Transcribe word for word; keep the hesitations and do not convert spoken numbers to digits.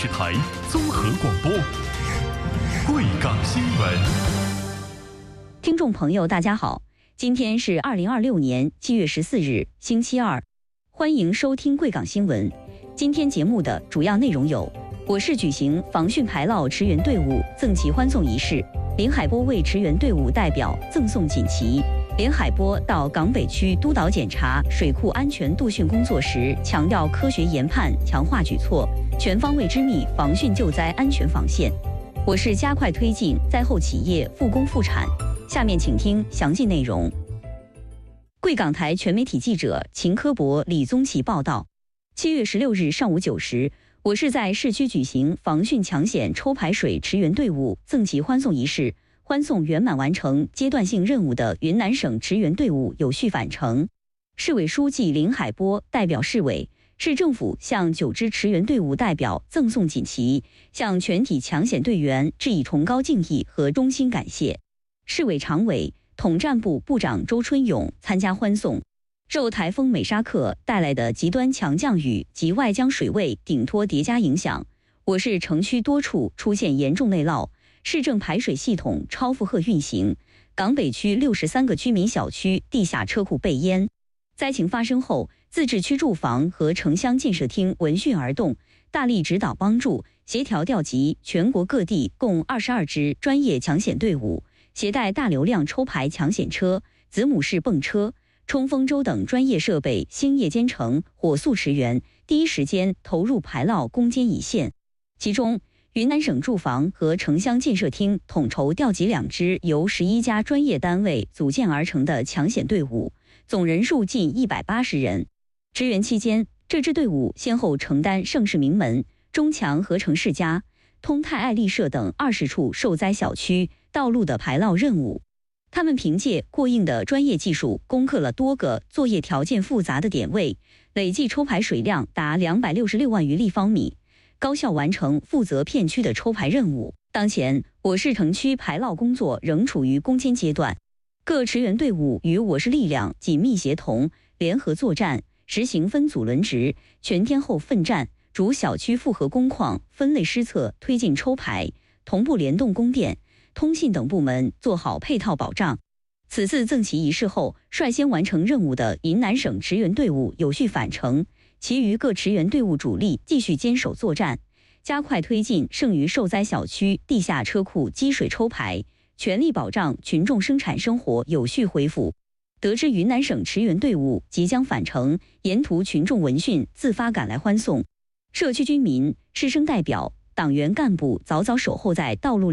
视台综合广播，贵港新闻。 听众朋友，大家好，今天是二零二六年七月十四日，星期二，欢迎收听贵港新闻。今天节目的主要内容有：我市举行防汛排涝驰援队伍赠旗欢送仪式，林海波为驰援队伍代表赠送锦旗。林海波到港北区督导检查水库安全度汛工作时，强调科学研判，强化举措，全方位织密防汛救灾安全防线。我市加快推进灾后企业复工复产。下面请听详细内容。贵港台全媒体记者秦科博、李宗奇报道。七月十六日上午九时，我市在市区举行防汛抢险抽排水驰援队伍赠旗欢送仪式。欢送圆满完成阶段性任务的云南省驰援队伍有序返程。市委书记林海波代表市委、市政府向九支驰援队伍代表赠送锦旗，向全体抢险队员致以崇高敬意和衷心感谢。市委常委、统战部部长周春勇参加欢送。受台风美沙克带来的极端强降雨及外江水位顶托叠加影响，我市城区多处出现严重内涝。市政排水系统超负荷运行，港北区六十三个居民小区地下车库被淹。灾情发生后，自治区住房和城乡建设厅闻讯而动，大力指导帮助，协调调集全国各地共二十二支专业抢险队伍，携带大流量抽排抢险车、子母式泵车、冲锋舟等专业设备，星夜兼程，火速驰援，第一时间投入排涝攻坚一线。其中，云南省住房和城乡建设厅统筹调集两支由十一家专业单位组建而成的抢险队伍，总人数近一百八十人。驰援期间，这支队伍先后承担盛世名门、中强合成世家、通泰爱丽舍等二十处受灾小区道路的排涝任务。他们凭借过硬的专业技术，攻克了多个作业条件复杂的点位，累计抽排水量达两百六十六万余立方米。高效完成负责片区的抽排任务。当前，我市城区排涝工作仍处于攻坚阶段，各驰援队伍与我市力量紧密协同，联合作战，实行分组轮值、全天候奋战，逐小区复合工况分类施测，推进抽排，同步联动供电、通信等部门做好配套保障。此次赠旗仪式后，率先完成任务的云南省驰援队伍有序返程。其余各驰援队伍主力继续坚守作战，加快推进剩余受灾小区地下车库积水抽排，全力保障群众生产生活有序恢复。得知云南省驰援队伍即将返程，沿途群众闻讯自发赶来欢送，社区居民、师生代表、党员干部早早守候在道路